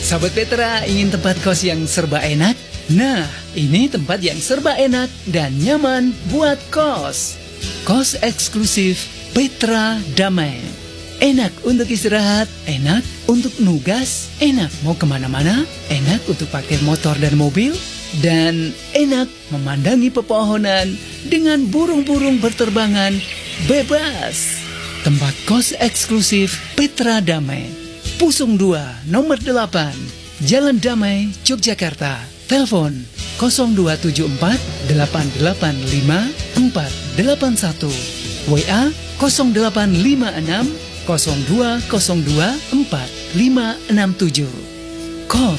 Sahabat Petra, ingin tempat kos yang serba enak? Nah, ini tempat yang serba enak dan nyaman buat kos. Kos eksklusif Petra Damai. Enak untuk istirahat, enak untuk nugas, enak mau kemana-mana, enak untuk pakai motor dan mobil, dan enak memandangi pepohonan dengan burung-burung berterbangan bebas. Tempat kos eksklusif Petra Damai. Pusung 2, nomor 8, Jalan Damai, Yogyakarta. Telepon 0274 885 481. WA 0856 0202 4567. Kos